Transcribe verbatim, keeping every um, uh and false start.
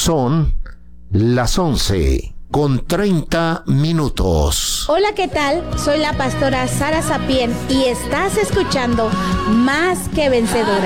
Son las once con treinta minutos. Hola, ¿qué tal? Soy la pastora Sara Sapien y estás escuchando Más que Vencedora.